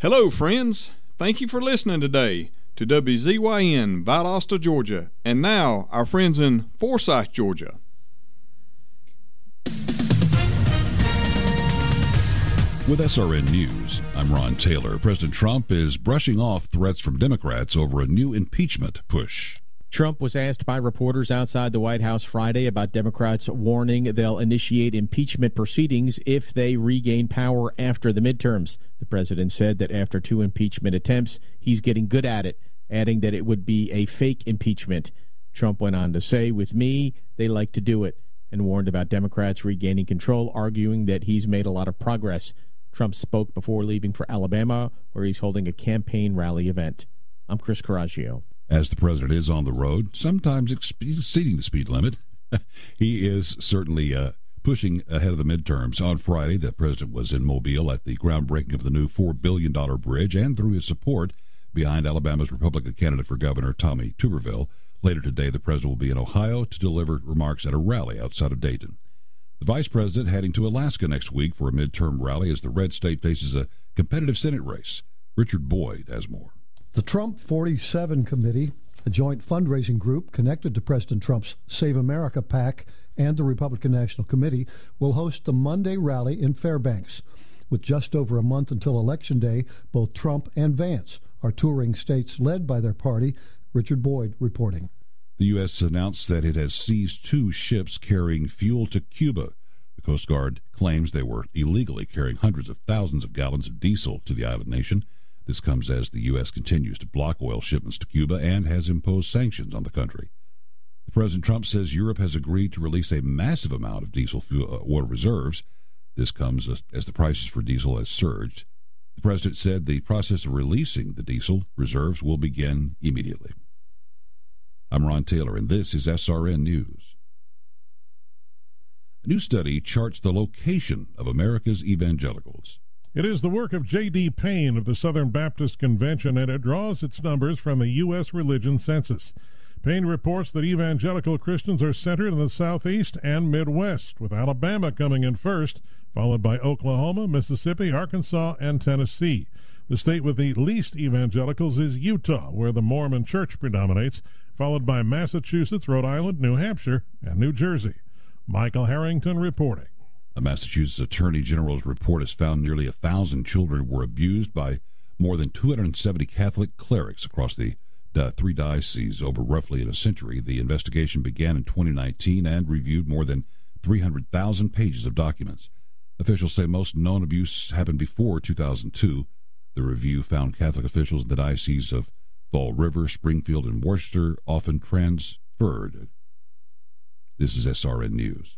Hello, friends. Thank you for listening today to WZYN Valdosta, Georgia, and now our friends in Forsyth, Georgia. With SRN News, I'm Ron Taylor. President Trump is brushing off threats from Democrats over a new impeachment push. Trump was asked by reporters outside the White House Friday about Democrats warning they'll initiate impeachment proceedings if they regain power after the midterms. The president said that after 2 impeachment attempts, he's getting good at it, adding that it would be a fake impeachment. Trump went on to say, "With me, they like to do it," and warned about Democrats regaining control, arguing that he's made a lot of progress. Trump spoke before leaving for Alabama, where he's holding a campaign rally event. I'm Chris Coraggio. As the president is on the road, sometimes exceeding the speed limit, he is certainly pushing ahead of the midterms. On Friday, the president was in Mobile at the groundbreaking of the new $4 billion bridge and threw his support behind Alabama's Republican candidate for governor, Tommy Tuberville. Later today, the president will be in Ohio to deliver remarks at a rally outside of Dayton. The vice president heading to Alaska next week for a midterm rally as the red state faces a competitive Senate race. Richard Boyd has more. The Trump 47 Committee, a joint fundraising group connected to President Trump's Save America PAC and the Republican National Committee, will host the Monday rally in Fairbanks. With just over a month until Election Day, both Trump and Vance are touring states led by their party. Richard Boyd reporting. The U.S. announced that it has seized 2 ships carrying fuel to Cuba. The Coast Guard claims they were illegally carrying hundreds of thousands of gallons of diesel to the island nation. This comes as the U.S. continues to block oil shipments to Cuba and has imposed sanctions on the country. President Trump says Europe has agreed to release a massive amount of diesel fuel oil reserves. This comes as the prices for diesel has surged. The president said the process of releasing the diesel reserves will begin immediately. I'm Ron Taylor, and this is SRN News. A new study charts the location of America's evangelicals. It is the work of J.D. Payne of the Southern Baptist Convention, and it draws its numbers from the U.S. Religion Census. Payne reports that evangelical Christians are centered in the Southeast and Midwest, with Alabama coming in first, followed by Oklahoma, Mississippi, Arkansas, and Tennessee. The state with the least evangelicals is Utah, where the Mormon Church predominates, followed by Massachusetts, Rhode Island, New Hampshire, and New Jersey. Michael Harrington reporting. A Massachusetts Attorney General's report has found nearly 1,000 children were abused by more than 270 Catholic clerics across the 3 dioceses over roughly a century. The investigation began in 2019 and reviewed more than 300,000 pages of documents. Officials say most known abuse happened before 2002. The review found Catholic officials in the dioceses of Fall River, Springfield, and Worcester often transferred. This is SRN News.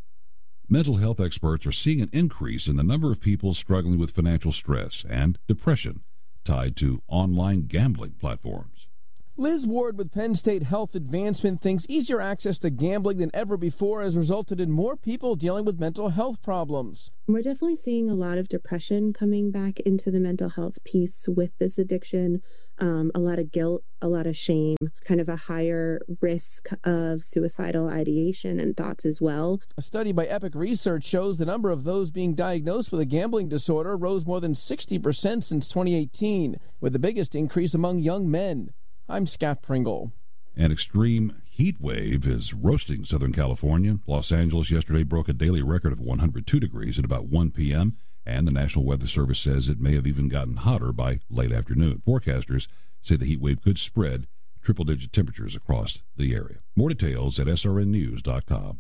Mental health experts are seeing an increase in the number of people struggling with financial stress and depression tied to online gambling platforms. Liz Ward with Penn State Health Advancement thinks easier access to gambling than ever before has resulted in more people dealing with mental health problems. We're definitely seeing a lot of depression coming back into the mental health piece with this addiction, a lot of guilt, a lot of shame, kind of a higher risk of suicidal ideation and thoughts as well. A study by Epic Research shows the number of those being diagnosed with a gambling disorder rose more than 60% since 2018, with the biggest increase among young men. I'm Scott Pringle. An extreme heat wave is roasting Southern California. Los Angeles yesterday broke a daily record of 102 degrees at about 1 p.m., and the National Weather Service says it may have even gotten hotter by late afternoon. Forecasters say the heat wave could spread triple-digit temperatures across the area. More details at srnnews.com.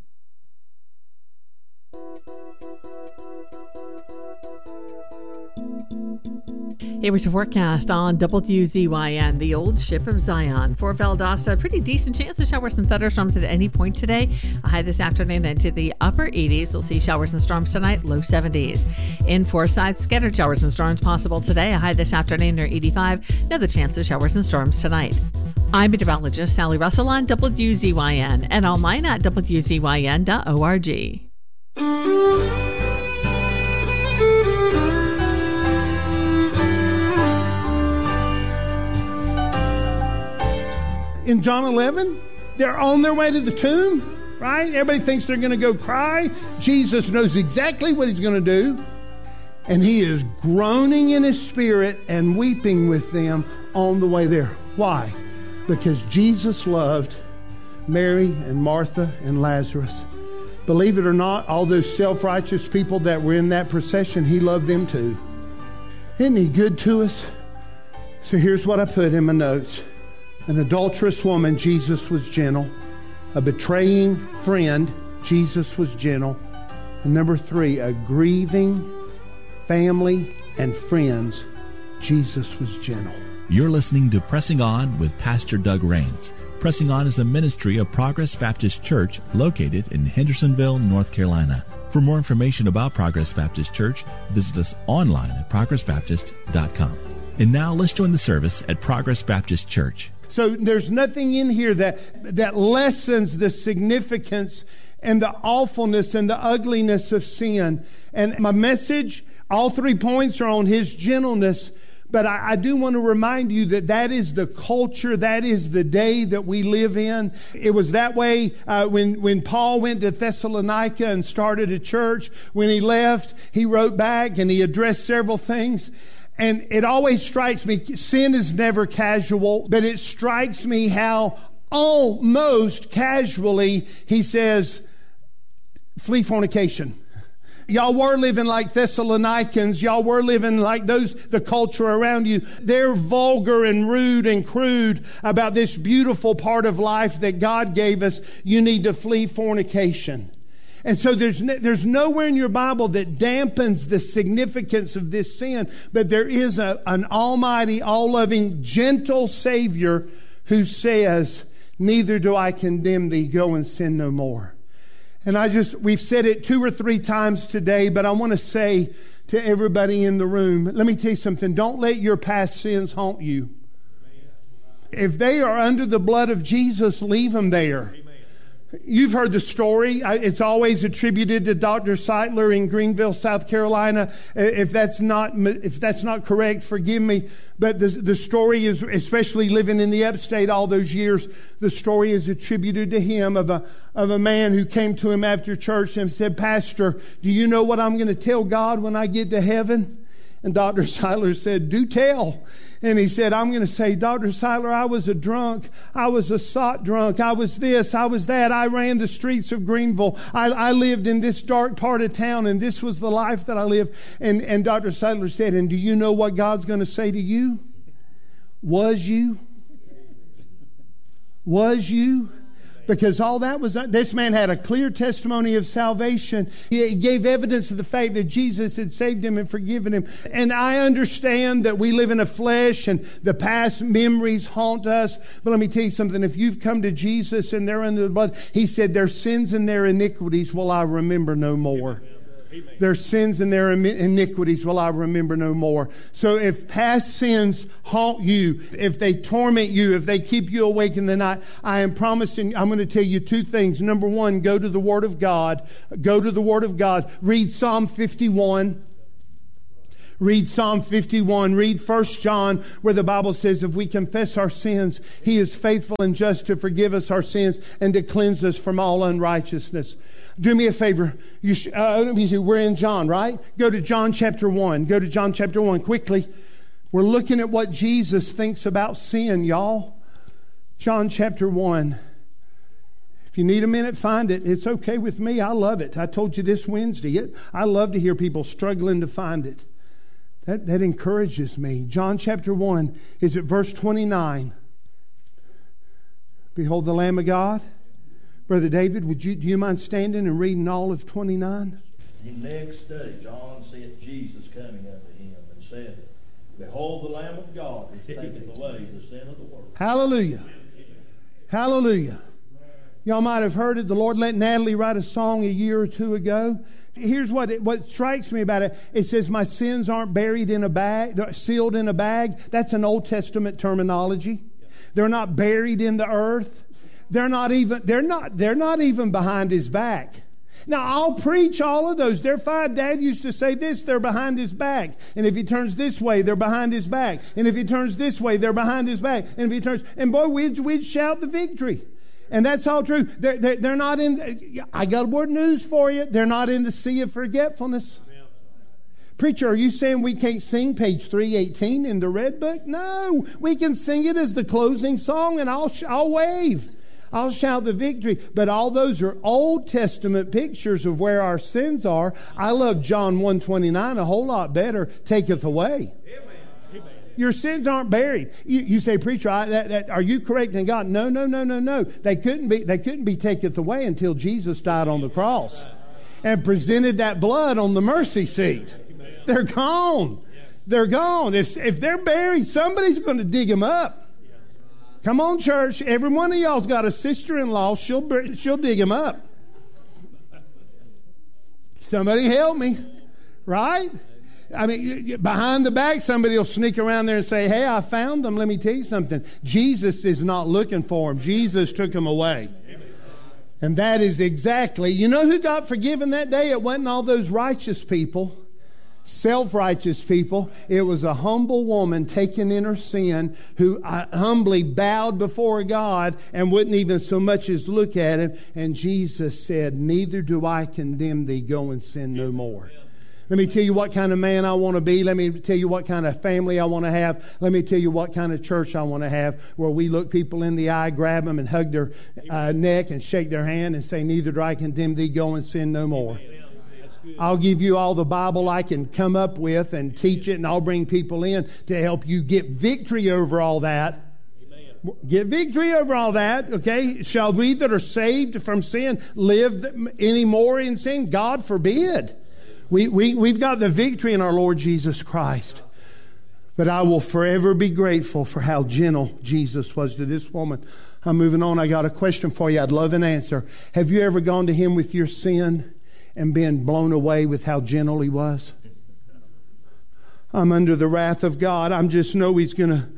Here's your forecast on WZYN, the old ship of Zion. For Valdosta, a pretty decent chance of showers and thunderstorms at any point today. A high this afternoon into the upper 80s. We'll see showers and storms tonight, low 70s. In Forsyth, scattered showers and storms possible today. A high this afternoon near 85. Another chance of showers and storms tonight. I'm meteorologist Sally Russell on WZYN and online at WZYN.org. In John 11, they're on their way to the tomb, right? Everybody thinks they're going to go cry. Jesus knows exactly what he's going to do. And he is groaning in his spirit and weeping with them on the way there. Why? Because Jesus loved Mary and Martha and Lazarus. Believe it or not, all those self-righteous people that were in that procession, he loved them too. Isn't he good to us? So here's what I put in my notes. An adulterous woman, Jesus was gentle. A betraying friend, Jesus was gentle. And number 3, a grieving family and friends, Jesus was gentle. You're listening to Pressing On with Pastor Doug Rains. Pressing On is a ministry of Progress Baptist Church located in Hendersonville, North Carolina. For more information about Progress Baptist Church, visit us online at progressbaptist.com. And now let's join the service at Progress Baptist Church. So there's nothing in here that lessens the significance and the awfulness and the ugliness of sin. And my message, all 3 points are on his gentleness. But I do want to remind you that is the culture, that is the day that we live in. It was that way when Paul went to Thessalonica and started a church. When he left, he wrote back and he addressed several things. And it always strikes me, sin is never casual, but it strikes me how almost casually he says, flee fornication. Y'all were living like Thessalonians. Y'all were living like the culture around you. They're vulgar and rude and crude about this beautiful part of life that God gave us. You need to flee fornication. And so there's nowhere in your Bible that dampens the significance of this sin, but there is an almighty, all-loving, gentle Savior who says, neither do I condemn thee, go and sin no more. And we've said it 2 or 3 times today, but I want to say to everybody in the room, let me tell you something, don't let your past sins haunt you. If they are under the blood of Jesus, leave them there. You've heard the story. It's always attributed to Dr. Seitler in Greenville, South Carolina. If that's not correct, forgive me. But the story is, especially living in the upstate all those years, the story is attributed to him of a man who came to him after church and said, Pastor, do you know what I'm going to tell God when I get to heaven? And Dr. Seitler said, do tell. And he said, I'm going to say, Dr. Seitler, I was a drunk. I was a sot drunk. I was this. I was that. I ran the streets of Greenville. I lived in this dark part of town, and this was the life that I lived. And Dr. Seitler said, and do you know what God's going to say to you? Was you? Was you? Because all that was, this man had a clear testimony of salvation. He gave evidence of the fact that Jesus had saved him and forgiven him. And I understand that we live in a flesh and the past memories haunt us. But let me tell you something. If you've come to Jesus and they're under the blood, he said, their sins and their iniquities will I remember no more. Their sins and their iniquities will I remember no more. So if past sins haunt you, if they torment you, if they keep you awake in the night, I am promising, I'm going to tell you 2 things. Number 1, go to the Word of God. Go to the Word of God. Read Psalm 51. Read Psalm 51. Read 1 John, where the Bible says if we confess our sins, He is faithful and just to forgive us our sins and to cleanse us from all unrighteousness. Do me a favor. We're in John, right? Go to John chapter 1. Go to John chapter 1 quickly. We're looking at what Jesus thinks about sin, y'all. John chapter 1. If you need a minute, find it. It's okay with me. I love it. I told you this Wednesday. I love to hear people struggling to find it. That encourages me. John chapter 1 is at verse 29. Behold the Lamb of God. Brother David, do you mind standing and reading all of 29? The next day, John said Jesus coming unto him and said, Behold the Lamb of God which taketh away the sin of the world. Hallelujah. Hallelujah. Y'all might have heard it. The Lord let Natalie write a song a year or 2 ago. Here's what strikes me about it. It says, my sins aren't buried in a bag, they're sealed in a bag. That's an Old Testament terminology. They're not buried in the earth. They're not even behind his back. Now, I'll preach all of those. They're fine. Dad used to say this, they're behind his back. And if he turns this way, they're behind his back. And if he turns this way, they're behind his back. And if he turns, and boy, we'd shout the victory. And that's all true. They're not in, I got a word news for you. They're not in the sea of forgetfulness. Preacher, are you saying we can't sing page 318 in the Red Book? No, we can sing it as the closing song, and I'll wave. I'll shout the victory. But all those are Old Testament pictures of where our sins are. I love John 1:29 a whole lot better. Taketh away. Amen. Your sins aren't buried. You say, preacher, are you correcting God? No. They couldn't be taketh away until Jesus died on the cross and presented that blood on the mercy seat. They're gone. They're gone. If they're buried, somebody's going to dig them up. Come on, church. Every one of y'all's got a sister-in-law. She'll dig him up. Somebody help me. Right? I mean, behind the back, somebody will sneak around there and say, hey, I found them. Let me tell you something. Jesus is not looking for them. Jesus took them away. And that is exactly, you know who got forgiven that day? It wasn't all those righteous people. Self-righteous people. It was a humble woman taken in her sin who humbly bowed before God and wouldn't even so much as look at him. And Jesus said, neither do I condemn thee. Go and sin no more. Let me tell you what kind of man I want to be. Let me tell you what kind of family I want to have. Let me tell you what kind of church I want to have, where we look people in the eye, grab them and hug their neck and shake their hand and say, neither do I condemn thee. Go and sin no more. I'll give you all the Bible I can come up with and teach it, and I'll bring people in to help you get victory over all that. Amen. Get victory over all that, okay? Shall we that are saved from sin live any more in sin? God forbid. We've got the victory in our Lord Jesus Christ. But I will forever be grateful for how gentle Jesus was to this woman. I'm moving on. I got a question for you. I'd love an answer. Have you ever gone to Him with your sin and been blown away with how gentle He was? I'm under the wrath of God. I just know He's gonna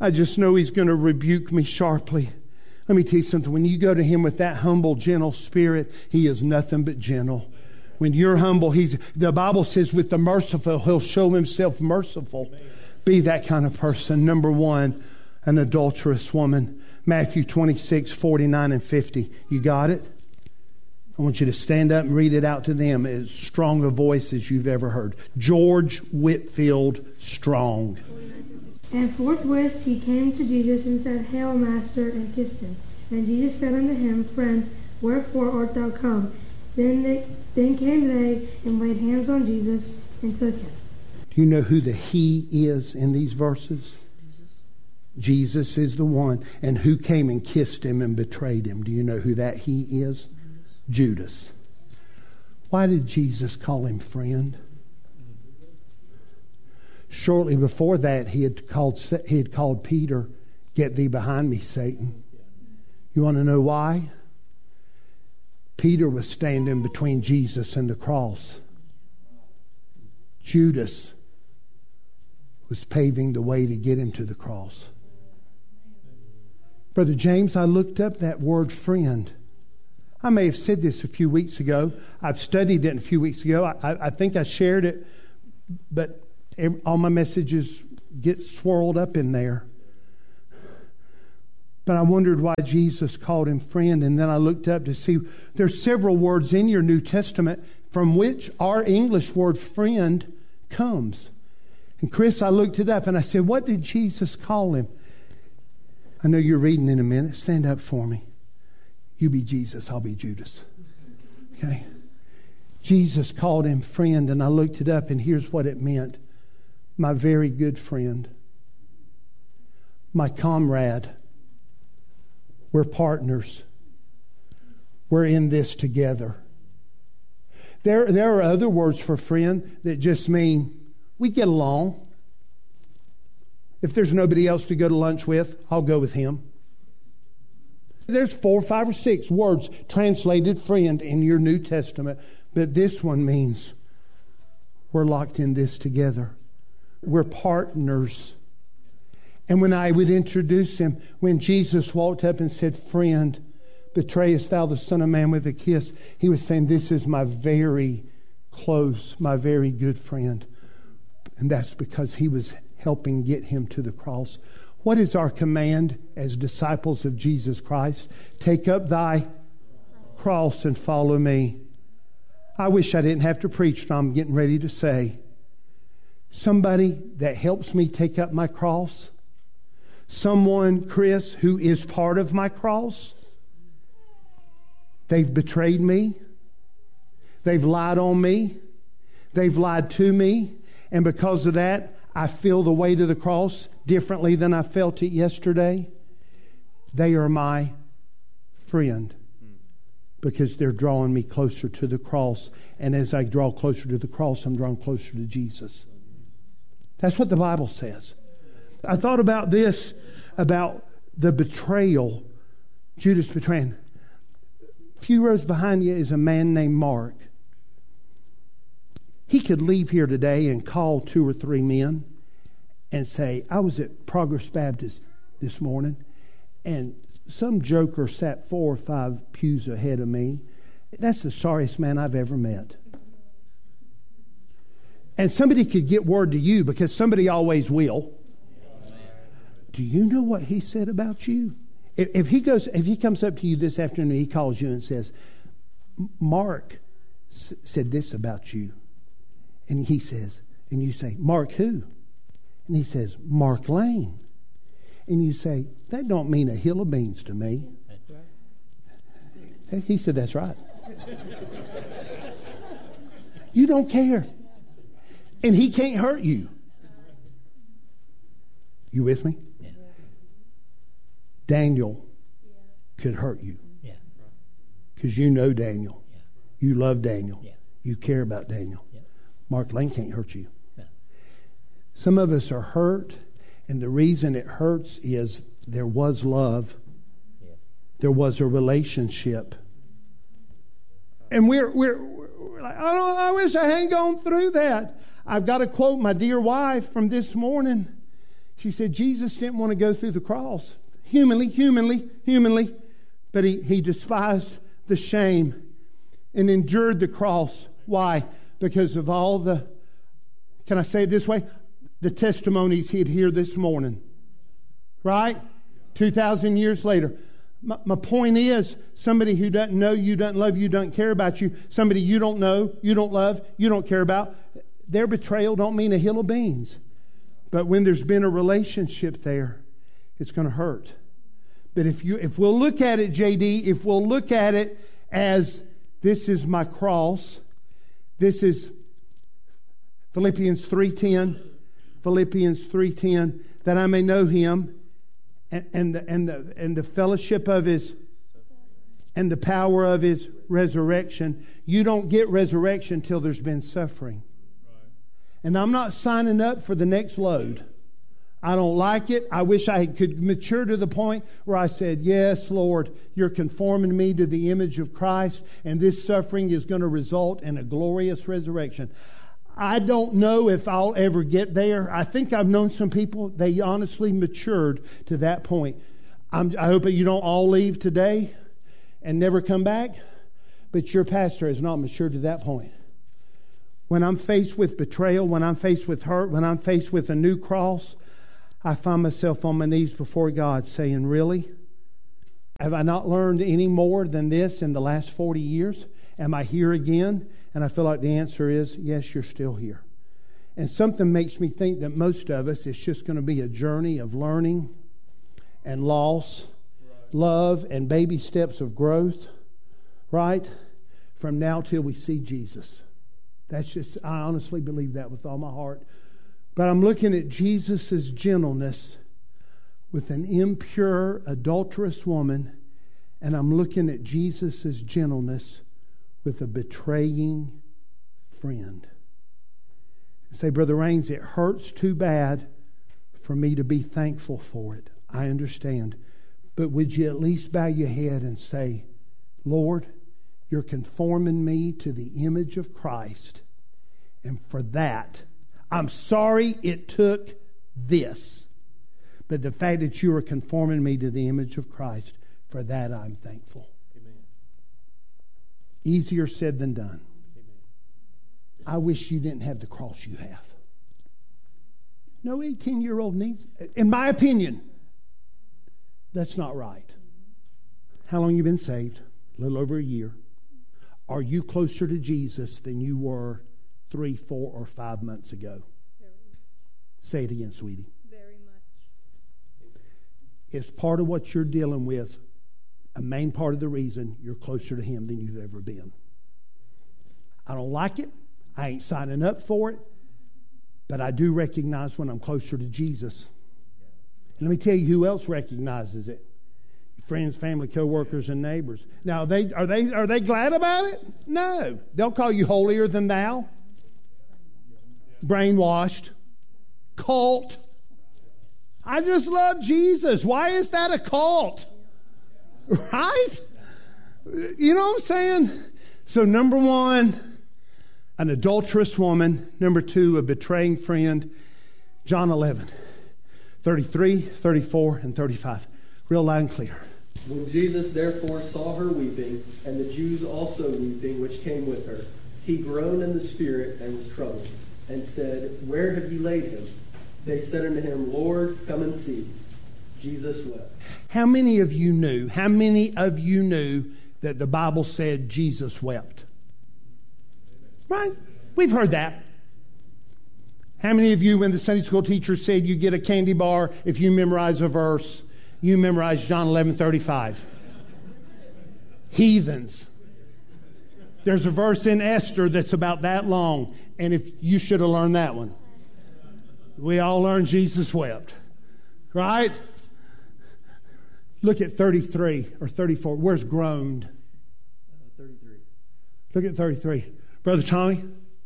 rebuke me sharply. Let me tell you something. When you go to Him with that humble, gentle spirit, He is nothing but gentle. When you're humble, the Bible says with the merciful, He'll show Himself merciful. Be that kind of person. Number one, an adulterous woman. Matthew 26, 49 and 50. You got it? I want you to stand up and read it out to them as strong a voice as you've ever heard. George Whitfield Strong. And forthwith he came to Jesus and said, Hail, Master, and kissed him. And Jesus said unto him, Friend, wherefore art thou come? Then came they and laid hands on Jesus and took him. Do you know who the He is in these verses? Jesus is the one. And who came and kissed him and betrayed him? Do you know who that He is? Judas. Why did Jesus call him friend? Shortly before that, he had called Peter, get thee behind me, Satan. You want to know why? Peter was standing between Jesus and the cross. Judas was paving the way to get him to the cross. Brother James, I looked up that word friend. I may have said this a few weeks ago. I've studied it a few weeks ago. I think I shared it, but all my messages get swirled up in there. But I wondered why Jesus called him friend, and then I looked up to see there's several words in your New Testament from which our English word friend comes. And Chris, I looked it up and I said, what did Jesus call him? I know you're reading in a minute. Stand up for me. You be Jesus, I'll be Judas. Okay? Jesus called him friend, and I looked it up, and here's what it meant. My very good friend. My comrade. We're partners. We're in this together. There are other words for friend that just mean we get along. If there's nobody else to go to lunch with, I'll go with him. There's 4, 5, or 6 words translated friend in your New Testament, but this one means we're locked in this together. We're partners. And when I would introduce him, when Jesus walked up and said, friend, betrayest thou the Son of Man with a kiss? He was saying, this is my very close, my very good friend. And that's because he was helping get him to the cross. What is our command as disciples of Jesus Christ? Take up thy cross and follow me. I wish I didn't have to preach what I'm getting ready to say. somebody that helps me take up my cross, someone, Chris, who is part of my cross. They've betrayed me. They've lied on me. They've lied to me. And because of that, I feel the weight of the cross differently than I felt it yesterday. They are my friend because they're drawing me closer to the cross. And as I draw closer to the cross, I'm drawn closer to Jesus. That's what the Bible says. I thought about this, about the betrayal, Judas betraying. A few rows behind you is a man named Mark. He could leave here today and call 2 or 3 men and say, I was at Progress Baptist this morning and some joker sat 4 or 5 pews ahead of me. That's the sorriest man I've ever met. And somebody could get word to you because somebody always will. Do you know what he said about you? If he comes up to you this afternoon, he calls you and says, Mark said this about you. And he says, and you say, Mark who? And he says, Mark Lane. And you say, that don't mean a hill of beans to me. He said, that's right. You don't care. And he can't hurt you. You with me? Yeah. Daniel could hurt you. Because you know Daniel. Yeah. You love Daniel. Yeah. You care about Daniel. Yeah. Mark Lane can't hurt you. Yeah. Some of us are hurt, and the reason it hurts is there was love. Yeah. There was a relationship. And we're like, oh, I wish I hadn't gone through that. I've got to quote my dear wife from this morning. She said, Jesus didn't want to go through the cross. Humanly. But he despised the shame and endured the cross. Why? Because of all the, can I say it this way? The testimonies he'd hear this morning. Right? 2,000 years later. My point is, somebody who doesn't know you, doesn't love you, doesn't care about you, somebody you don't know, you don't love, you don't care about, their betrayal don't mean a hill of beans. But when there's been a relationship there, it's going to hurt. But if we'll look at it, JD, if we'll look at it as this is my cross, this is Philippians 3:10, that I may know him and the fellowship of his and the power of his resurrection. You don't get resurrection till there's been suffering. And I'm not signing up for the next load. I don't like it. I wish I could mature to the point where I said, yes, Lord, you're conforming me to the image of Christ, and this suffering is going to result in a glorious resurrection. I don't know if I'll ever get there. I think I've known some people, they honestly matured to that point. I hope that you don't all leave today and never come back, but your pastor has not matured to that point. When I'm faced with betrayal, when I'm faced with hurt, when I'm faced with a new cross, I find myself on my knees before God saying, really? Have I not learned any more than this in the last 40 years? Am I here again? And I feel like the answer is, yes, you're still here. And something makes me think that most of us, it's just going to be a journey of learning and loss, love and baby steps of growth, right? From now till we see Jesus. That's just, I honestly believe that with all my heart. But I'm looking at Jesus' gentleness with an impure, adulterous woman, and I'm looking at Jesus' gentleness with a betraying friend. And say, Brother Raines, it hurts too bad for me to be thankful for it. I understand. But would you at least bow your head and say, Lord, you're conforming me to the image of Christ. And for that, I'm sorry it took this. But the fact that you are conforming me to the image of Christ, for that I'm thankful. Amen. Easier said than done. Amen. I wish you didn't have the cross you have. No 18-year-old needs, in my opinion, that's not right. How long have you been saved? A little over a year. Are you closer to Jesus than you were 3, 4, or 5 months ago? Say it again, sweetie. Very much. It's part of what you're dealing with, a main part of the reason you're closer to Him than you've ever been. I don't like it. I ain't signing up for it. But I do recognize when I'm closer to Jesus. And let me tell you who else recognizes it. Friends, family, co-workers, and neighbors. Now, are they glad about it? No. They'll call you holier than thou. Brainwashed. Cult. I just love Jesus. Why is that a cult? Right? You know what I'm saying? So number one, an adulterous woman. Number two, a betraying friend. John 11, 33, 34, and 35. Real loud and clear. When Jesus therefore saw her weeping, and the Jews also weeping which came with her, he groaned in the spirit and was troubled, and said, Where have ye laid him? They said unto him, Lord, come and see. Jesus wept. How many of you knew that the Bible said Jesus wept? Right? We've heard that. How many of you, when the Sunday school teacher said you get a candy bar if you memorize a verse, you memorize John 11:35? Heathens. There's a verse in Esther that's about that long, and if you should have learned that one. We all learned Jesus wept. Right? Look at 33 or 34. Where's groaned? 33. Look at 33. Brother Tommy,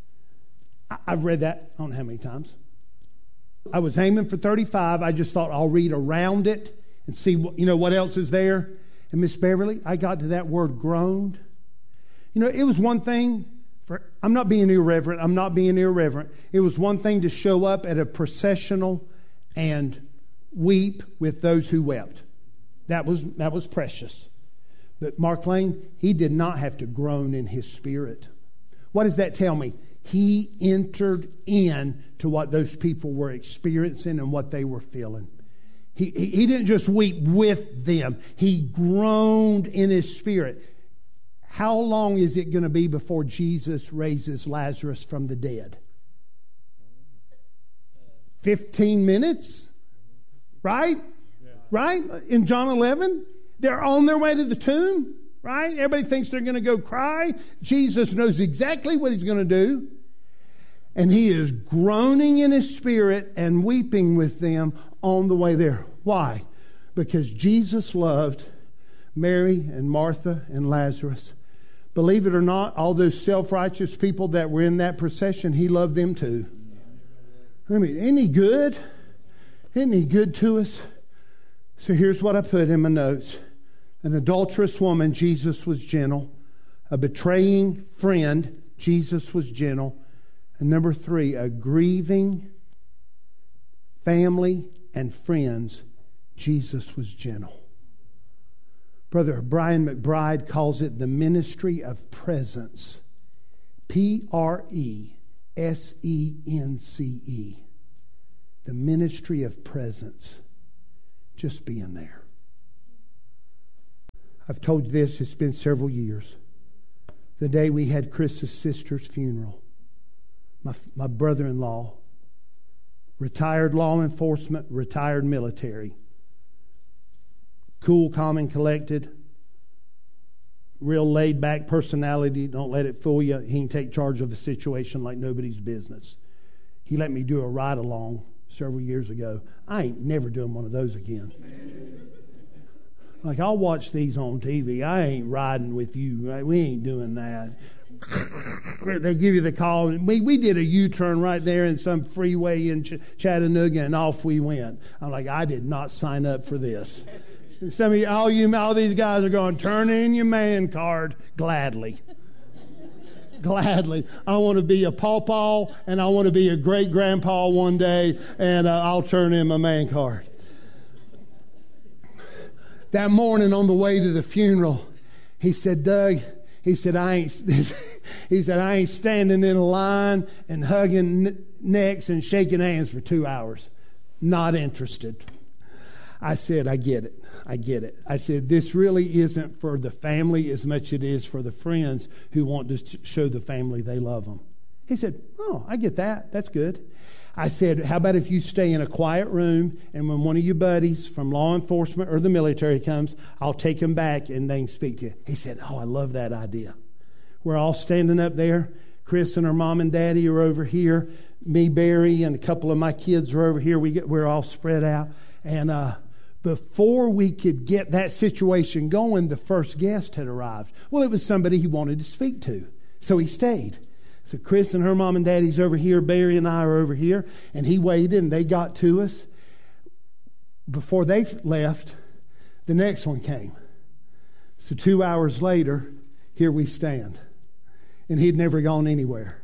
I've read that I don't know how many times. I was aiming for 35. I just thought I'll read around it and see what else is there. And Miss Beverly, I got to that word groaned. It was one thing. I'm not being irreverent. It was one thing to show up at a processional and weep with those who wept. That was precious. But Mark Lane, he did not have to groan in his spirit. What does that tell me? He entered in to what those people were experiencing and what they were feeling. He didn't just weep with them. He groaned in his spirit. How long is it going to be before Jesus raises Lazarus from the dead? 15 minutes? Right? Right? In John 11, they're on their way to the tomb. Right? Everybody thinks they're going to go cry. Jesus knows exactly what he's going to do. And he is groaning in his spirit and weeping with them on the way there. Why? Because Jesus loved Mary and Martha and Lazarus. Believe it or not, all those self-righteous people that were in that procession, he loved them too. I mean, isn't he good? Isn't he good to us? So here's what I put in my notes. An adulterous woman, Jesus was gentle. A betraying friend, Jesus was gentle. And number 3, a grieving family and friends, Jesus was gentle. Brother Brian McBride calls it the ministry of presence. Presence. The ministry of presence. Just being there. I've told you this, it's been several years. The day we had Chris's sister's funeral, my brother-in-law, retired law enforcement, retired military, cool, calm, and collected, real laid-back personality, don't let it fool you. He can take charge of a situation like nobody's business. He let me do a ride-along several years ago. I ain't never doing one of those again. Like, I'll watch these on TV. I ain't riding with you. We ain't doing that. They give you the call. We did a U-turn right there in some freeway in Chattanooga, and off we went. I'm like, I did not sign up for this. And some of all these guys are going, turn in your man card gladly. Gladly. I want to be a pawpaw, and I want to be a great-grandpa one day, and I'll turn in my man card. That morning on the way to the funeral, he said, Doug, I ain't standing in a line and hugging necks and shaking hands for 2 hours. Not interested. I said, I get it. I said, this really isn't for the family as much as it is for the friends who want to show the family they love them. He said, oh, I get that. That's good. I said, how about if you stay in a quiet room, and when one of your buddies from law enforcement or the military comes, I'll take them back and they can speak to you. He said, oh, I love that idea. We're all standing up there. Chris and her mom and daddy are over here. Me, Barry, and a couple of my kids are over here. We're all spread out. And before we could get that situation going, the first guest had arrived. Well, it was somebody he wanted to speak to. So he stayed. So Chris and her mom and daddy's over here. Barry and I are over here. And he waited, and they got to us. Before they left, the next one came. So 2 hours later, here we stand. And he'd never gone anywhere.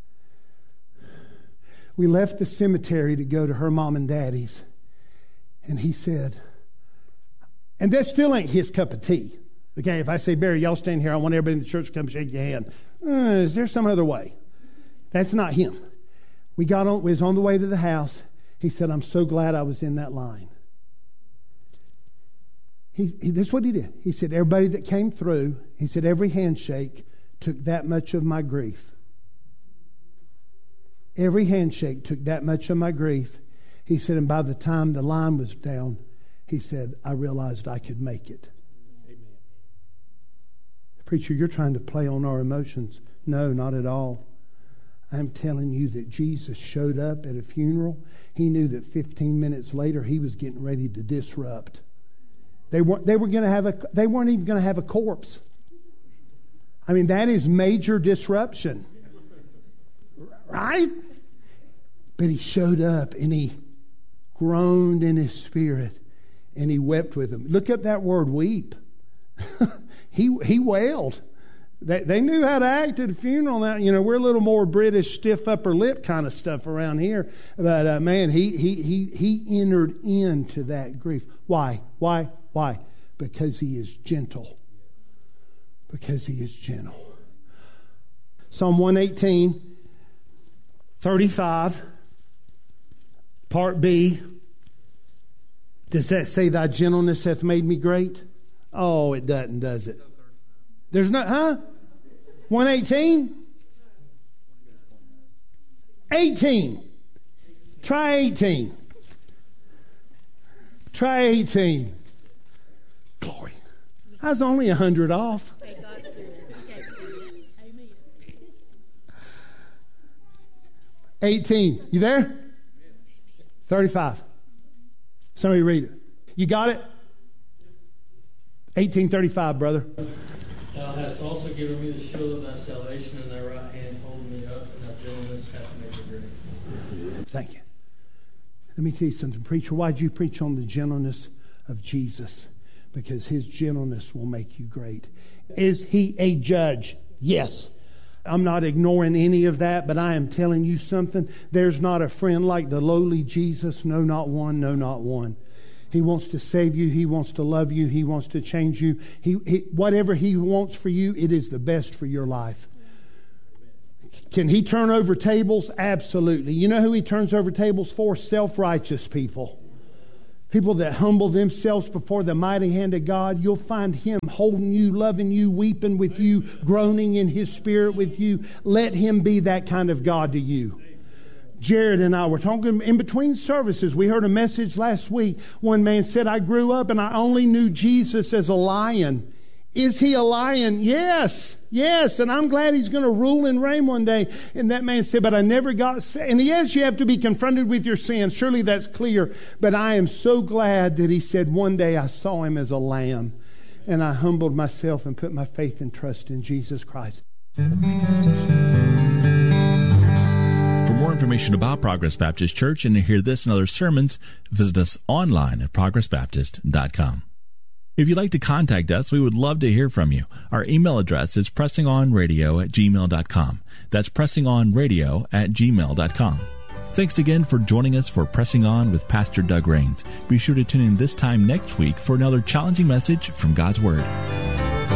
We left the cemetery to go to her mom and daddy's. And he said, and that still ain't his cup of tea. Okay, if I say, Barry, y'all stand here, I want everybody in the church to come shake your hand. Is there some other way? That's not him. We was on the way to the house. He said, I'm so glad I was in that line. This is what he did. He said, everybody that came through, he said, every handshake took that much of my grief. Every handshake took that much of my grief. He said, and by the time the line was down, he said, I realized I could make it. Amen. Preacher, you're trying to play on our emotions. No, not at all. I'm telling you that Jesus showed up at a funeral. He knew that 15 minutes later he was getting ready to disrupt. They weren't even going to have a corpse. I mean, that is major disruption. Right? But he showed up and he groaned in his spirit and he wept with them. Look up that word, weep. He wailed. They knew how to act at a funeral. Now, we're a little more British, stiff upper lip kind of stuff around here. But man, he entered into that grief. Why? Because he is gentle. Because he is gentle. Psalm 118, 35, part B. Does that say, thy gentleness hath made me great? Oh, it doesn't, does it? There's not, 118? 18. Try 18. Try 18. Glory. I was only 100 off. 18. You there? 35. Somebody read it. You got it? 18:35, brother. Thou hast also given me the shield of thy salvation, and thy right hand holding me up, and thy gentleness hath made me great. Thank you. Let me tell you something, preacher. Why'd you preach on the gentleness of Jesus? Because his gentleness will make you great. Is he a judge? Yes. I'm not ignoring any of that, but I am telling you something. There's not a friend like the lowly Jesus. No, not one. No, not one. He wants to save you. He wants to love you. He wants to change you. Whatever he wants for you, it is the best for your life. Can he turn over tables? Absolutely. You know who he turns over tables for? Self-righteous people. People that humble themselves before the mighty hand of God. You'll find him holding you, loving you, weeping with you, groaning in his spirit with you. Let him be that kind of God to you. Jared and I were talking in between services. We heard a message last week. One man said, I grew up and I only knew Jesus as a lion. Is he a lion? Yes. Yes. And I'm glad he's going to rule and reign one day. And that man said, but I never got, and yes, you have to be confronted with your sins. Surely that's clear. But I am so glad that he said, one day I saw him as a lamb and I humbled myself and put my faith and trust in Jesus Christ. For more information about Progress Baptist Church and to hear this and other sermons, visit us online at progressbaptist.com. If you'd like to contact us, we would love to hear from you. Our email address is pressingonradio@gmail.com. That's pressingonradio@gmail.com. Thanks again for joining us for Pressing On with Pastor Doug Rains. Be sure to tune in this time next week for another challenging message from God's Word.